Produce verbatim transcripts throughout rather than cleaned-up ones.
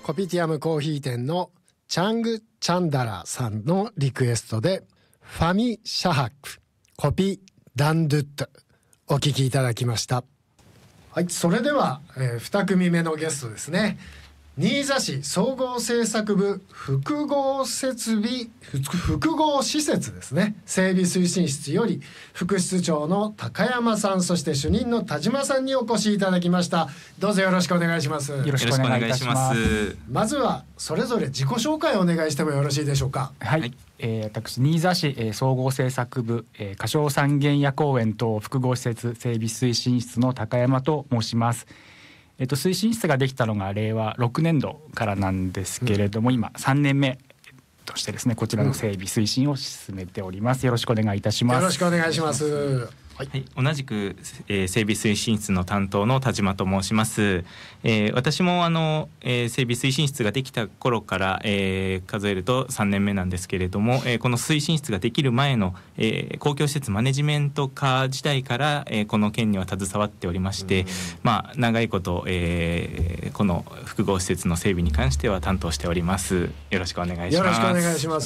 コピティアムコーヒー店のチャング・チャンダラさんのリクエストでファミ・シャハクコピ・ダンドゥットお聞きいただきました。はい、それでは、えー、に組目のゲストですね。新座市総合政策部複合設備複合施設ですね整備推進室より副室長の高山さん、そして主任の田島さんにお越しいただきました。どうぞよろしくお願いします。よろしくお願いいたします。 まずはそれぞれ自己紹介をお願いしてもよろしいでしょうか。 はい、はい、えー、私新座市、えー、総合政策部、えー、歌唱三軒野公園等複合施設整備推進室の高山と申します。えっと、推進室ができたのが令和ろくねん度からなんですけれども、うん、今さんねんめとしてですねこちらの整備推進を進めております。よろしくお願いいたします。 よろしくお願いします。 はい、同じく、えー、整備推進室の担当の田島と申します。えー、私もあの、えー、整備推進室ができた頃から、えー、数えるとさんねんめなんですけれども、えー、この推進室ができる前の、えー、公共施設マネジメント課時代から、えー、この件には携わっておりまして、まあ、長いこと、えー、この複合施設の整備に関しては担当しております。よろしくお願いします。 よろしくお願いします。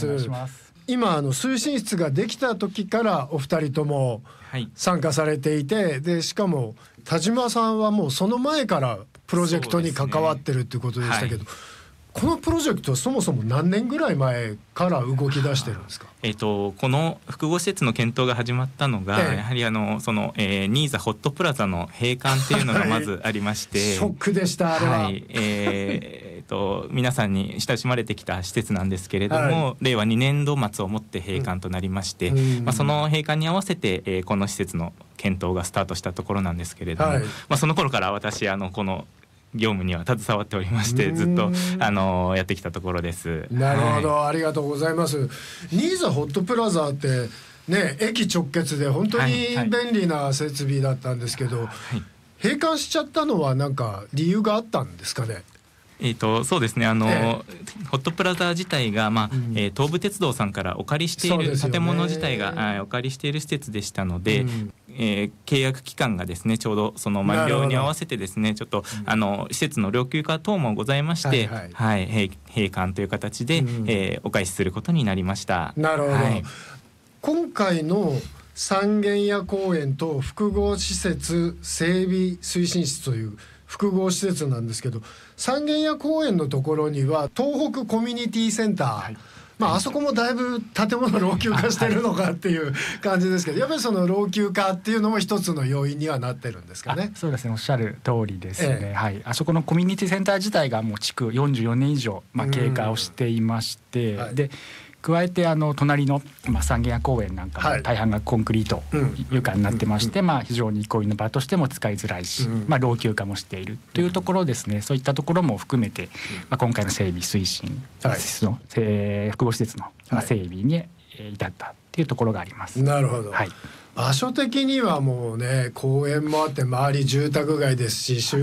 今あの推進室ができた時からお二人とも参加されていて、はい、でしかも田島さんはもうその前からプロジェクトに関わってるっていうことでしたけど、ね、はい、このプロジェクトはそもそも何年ぐらい前から動き出してるんですか。 えー、とこの複合施設の検討が始まったのが、ええ、やはりあのその、えー、ニーザホットプラザの閉館っていうのがまずありまして、はい、 ショックでしたあれは、 はい、えーと皆さんに親しまれてきた施設なんですけれども、はい、令和にねん度末をもって閉館となりまして、うんまあ、その閉館に合わせて、えー、この施設の検討がスタートしたところなんですけれども、はい、まあ、その頃から私あのこの業務には携わっておりまして、ずっとあのやってきたところです。 なるほど、 はい、 ありがとうございます。ニーザホットプラザってね、駅直結で本当に便利な設備だったんですけど、はいはい、閉館しちゃったのは何か理由があったんですかね。 えー、とそうですねあの、ええ、ホットプラザ自体が、まあうんえー、東武鉄道さんからお借りしている、建物自体がお借りしている施設でしたので、うんえー、契約期間がですねちょうどその満了に合わせてですねちょっと、うん、あの施設の老朽化等もございまして、はいはいはい、閉, 閉館という形で、うんえー、お返しすることになりました。 なるほど、 はい、 今回の三軒野公園と複合施設整備推進室という複合施設なんですけど、三軒野公園のところには東北コミュニティセンター、はい、まあ、あそこもだいぶ建物老朽化してるのかっていう感じですけど、やっぱりその老朽化っていうのも一つの要因にはなってるんですかね。 そうですね、おっしゃる通りですね、ええ、はい、あそこのコミュニティセンター自体がもう築よんじゅうよねん以上、まあ、経過をしていまして、はい、で加えてあの隣の、まあ、三軒野公園なんかも大半がコンクリート床になってまして、はい、まあ、非常に憩いの場としても使いづらいし、うんまあ、老朽化もしているというところですね。そういったところも含めて、まあ、今回の整備推進、はい、の複合施設の整備に至ったというところがあります。 なるほど、 はい、 場所的にはもうね公園もあって周り住宅街ですし